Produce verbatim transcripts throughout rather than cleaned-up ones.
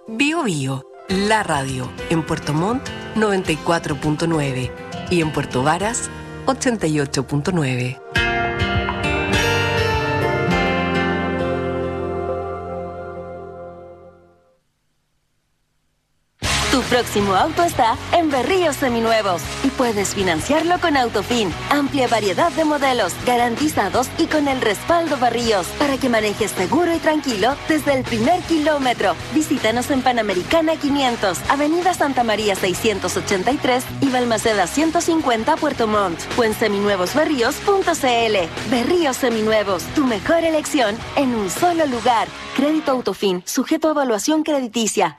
Bio Bio, la radio, en Puerto Montt noventa y cuatro punto nueve y en Puerto Varas ochenta y ocho punto nueve. Tu próximo auto está en Berríos Seminuevos y puedes financiarlo con Autofin. Amplia variedad de modelos, garantizados y con el respaldo Berríos para que manejes seguro y tranquilo desde el primer kilómetro. Visítanos en Panamericana quinientos, Avenida Santa María seiscientos ochenta y tres y Balmaceda ciento cincuenta, Puerto Montt. O en seminuevos berríos punto c l. Berríos Seminuevos, tu mejor elección en un solo lugar. Crédito Autofin, sujeto a evaluación crediticia.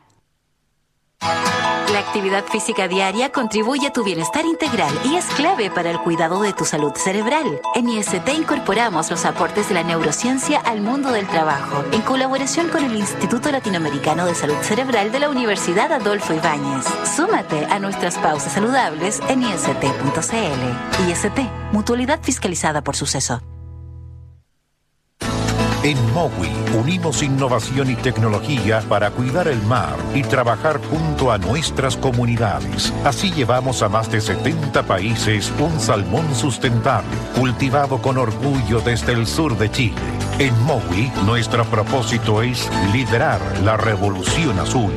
La actividad física diaria contribuye a tu bienestar integral y es clave para el cuidado de tu salud cerebral. En I S T incorporamos los aportes de la neurociencia al mundo del trabajo, en colaboración con el Instituto Latinoamericano de Salud Cerebral de la Universidad Adolfo Ibáñez. Súmate a nuestras pausas saludables en i s t punto c l. I S T, mutualidad fiscalizada por Suceso. En Mowi unimos innovación y tecnología para cuidar el mar y trabajar junto a nuestras comunidades. Así llevamos a más de setenta países un salmón sustentable, cultivado con orgullo desde el sur de Chile. En Mowi, nuestro propósito es liderar la revolución azul.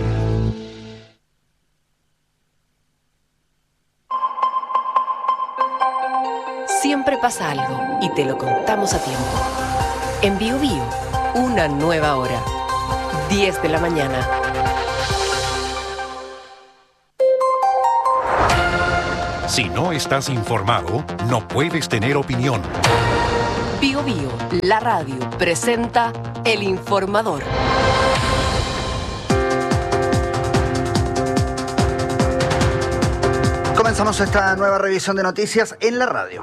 Siempre pasa algo y te lo contamos a tiempo. En Bio Bio, una nueva hora. diez de la mañana. Si no estás informado, no puedes tener opinión. Bio Bio, la radio, presenta El Informador. Comenzamos esta nueva revisión de noticias en la radio.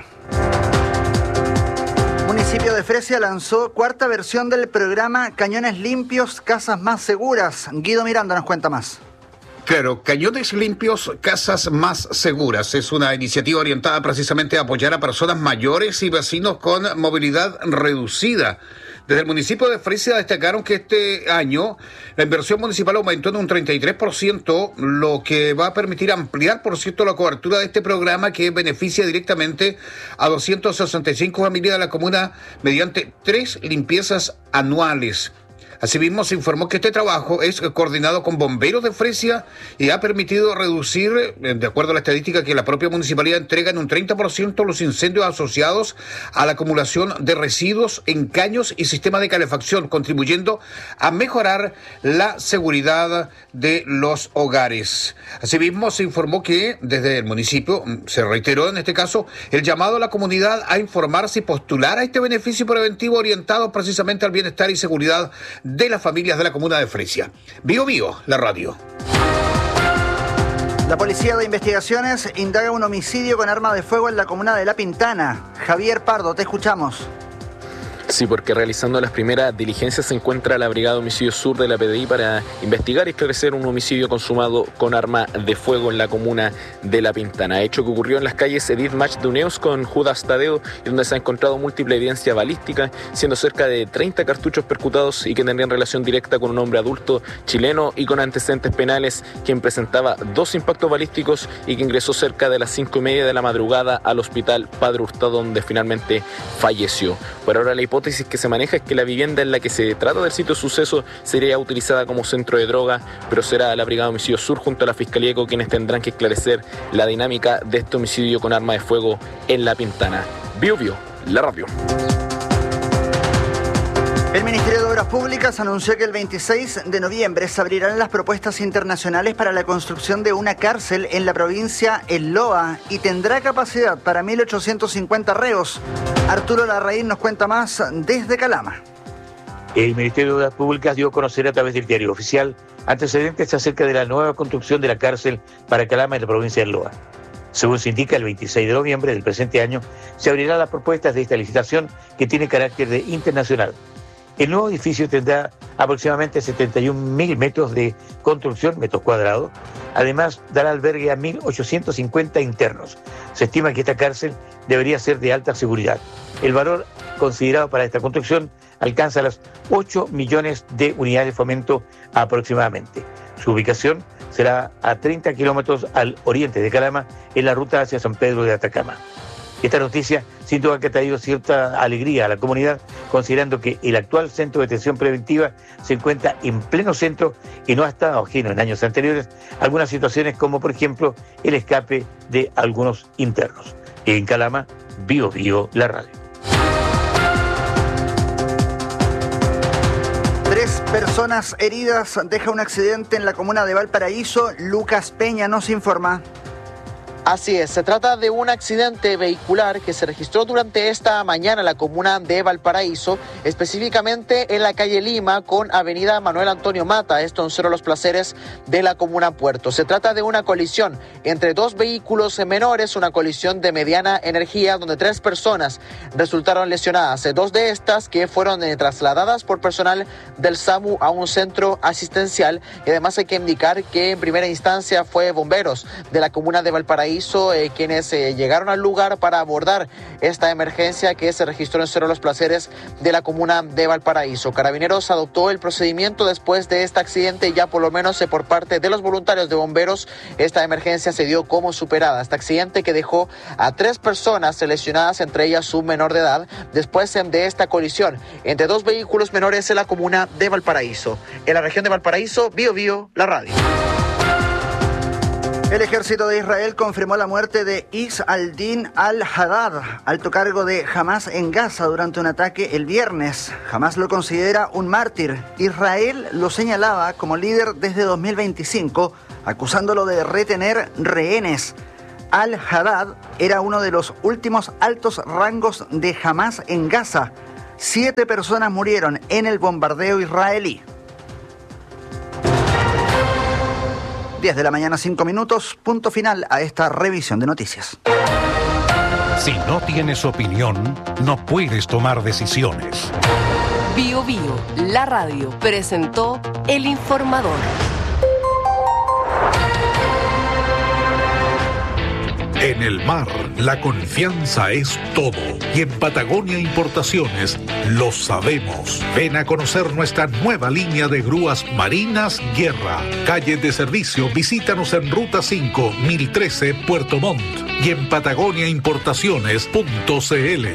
El municipio de Fresia lanzó cuarta versión del programa Cañones Limpios, Casas Más Seguras. Guido Miranda nos cuenta más. Claro, Cañones Limpios, Casas Más Seguras es una iniciativa orientada precisamente a apoyar a personas mayores y vecinos con movilidad reducida. Desde el municipio de Fresia destacaron que este año la inversión municipal aumentó en un treinta y tres por ciento, lo que va a permitir ampliar, por cierto, la cobertura de este programa que beneficia directamente a doscientas sesenta y cinco familias de la comuna mediante tres limpiezas anuales. Asimismo, se informó que este trabajo es coordinado con bomberos de Fresia y ha permitido reducir, de acuerdo a la estadística que la propia municipalidad entrega, en un treinta por ciento los incendios asociados a la acumulación de residuos en caños y sistemas de calefacción, contribuyendo a mejorar la seguridad de los hogares. Asimismo, se informó que desde el municipio se reiteró en este caso el llamado a la comunidad a informarse y postular a este beneficio preventivo orientado precisamente al bienestar y seguridad de las familias de la comuna de Fresia. Bio Bio, la radio. La Policía de Investigaciones indaga un homicidio con arma de fuego en la comuna de La Pintana. Javier Pardo, te escuchamos. Sí, porque realizando las primeras diligencias se encuentra la Brigada de Homicidio Sur de la P D I para investigar y esclarecer un homicidio consumado con arma de fuego en la comuna de La Pintana. Hecho que ocurrió en las calles Edith Mach de Uneos con Judas Tadeo, y donde se ha encontrado múltiple evidencia balística, siendo cerca de treinta cartuchos percutados y que tendrían relación directa con un hombre adulto chileno y con antecedentes penales, quien presentaba dos impactos balísticos y que ingresó cerca de las cinco y media de la madrugada al hospital Padre Hurtado, donde finalmente falleció. Por ahora la hipótesis que se maneja es que la vivienda en la que se trata del sitio de suceso sería utilizada como centro de droga, pero será la Brigada de Homicidio Sur junto a la Fiscalía con quienes tendrán que esclarecer la dinámica de este homicidio con arma de fuego en La Pintana. Bio Bio, la radio. El Ministerio de Obras Públicas anunció que el veintiséis de noviembre se abrirán las propuestas internacionales para la construcción de una cárcel en la provincia El Loa y tendrá capacidad para mil ochocientos cincuenta reos. Arturo Larraín nos cuenta más desde Calama. El Ministerio de Obras Públicas dio a conocer a través del diario oficial antecedentes acerca de la nueva construcción de la cárcel para Calama en la provincia de El Loa. Según se indica, el veintiséis de noviembre del presente año se abrirán las propuestas de esta licitación que tiene carácter de internacional. El nuevo edificio tendrá aproximadamente setenta y un mil metros de construcción, metros cuadrados. Además, dará albergue a mil ochocientos cincuenta internos. Se estima que esta cárcel debería ser de alta seguridad. El valor considerado para esta construcción alcanza las ocho millones de unidades de fomento aproximadamente. Su ubicación será a treinta kilómetros al oriente de Calama, en la ruta hacia San Pedro de Atacama. Esta noticia sin duda que ha traído cierta alegría a la comunidad, considerando que el actual centro de detención preventiva se encuentra en pleno centro y no ha estado ajeno en años anteriores a algunas situaciones como por ejemplo el escape de algunos internos. En Calama, Bio Bio, la radio. Tres personas heridas, deja un accidente en la comuna de Valparaíso. Lucas Peña nos informa. Así es, se trata de un accidente vehicular que se registró durante esta mañana en la comuna de Valparaíso, específicamente en la calle Lima con avenida Manuel Antonio Mata, esto en Cerro Los Placeres de la comuna Puerto. Se trata de una colisión entre dos vehículos menores, una colisión de mediana energía donde tres personas resultaron lesionadas, dos de estas que fueron eh, trasladadas por personal del SAMU a un centro asistencial, y además hay que indicar que en primera instancia fue bomberos de la comuna de Valparaíso Hizo, eh, quienes eh, llegaron al lugar para abordar esta emergencia que se registró en Cerro Los Placeres de la comuna de Valparaíso. Carabineros adoptó el procedimiento después de este accidente y ya por lo menos eh, por parte de los voluntarios de bomberos esta emergencia se dio como superada. Este accidente que dejó a tres personas lesionadas, entre ellas un menor de edad, después eh, de esta colisión entre dos vehículos menores en la comuna de Valparaíso. En la región de Valparaíso, Bio Bio, la radio. El ejército de Israel confirmó la muerte de Is al-Din al-Haddad, alto cargo de Hamas en Gaza, durante un ataque el viernes. Hamas lo considera un mártir. Israel lo señalaba como líder desde dos mil veinticinco, acusándolo de retener rehenes. Al-Haddad era uno de los últimos altos rangos de Hamas en Gaza. Siete personas murieron en el bombardeo israelí. diez de la mañana, cinco minutos, punto final a esta revisión de noticias. Si no tienes opinión, no puedes tomar decisiones. Bio Bio, la radio, presentó El Informador. En el mar, la confianza es todo. Y en Patagonia Importaciones lo sabemos. Ven a conocer nuestra nueva línea de grúas marinas Guerra. Calle de servicio, visítanos en Ruta cinco, mil trece, Puerto Montt. Y en patagonia importaciones punto c l.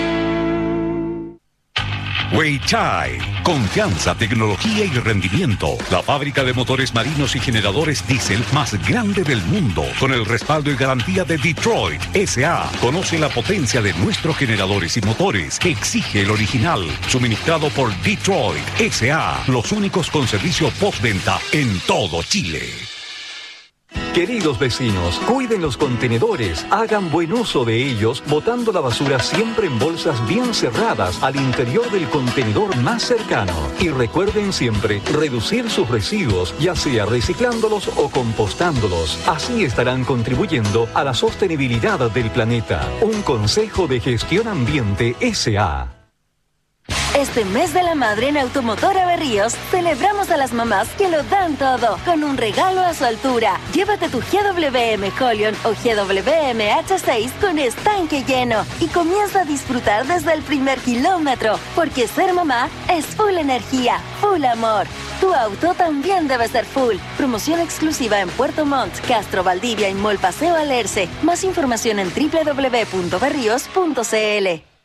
Weichai, confianza, tecnología y rendimiento. La fábrica de motores marinos y generadores diésel más grande del mundo, con el respaldo y garantía de Detroit S A. Conoce la potencia de nuestros generadores y motores que exige el original. Suministrado por Detroit S A, los únicos con servicio postventa en todo Chile. Queridos vecinos, cuiden los contenedores, hagan buen uso de ellos, botando la basura siempre en bolsas bien cerradas al interior del contenedor más cercano. Y recuerden siempre reducir sus residuos, ya sea reciclándolos o compostándolos. Así estarán contribuyendo a la sostenibilidad del planeta. Un consejo de gestión ambiente S A. Este mes de la madre en Automotora Berríos celebramos a las mamás que lo dan todo con un regalo a su altura. Llévate tu G W M Holion o G W M H seis con estanque lleno y comienza a disfrutar desde el primer kilómetro, porque ser mamá es full energía, full amor. Tu auto también debe ser full. Promoción exclusiva en Puerto Montt, Castro Valdivia y Mall Paseo Alerce. Más información en doble u doble u doble u punto berríos punto c l.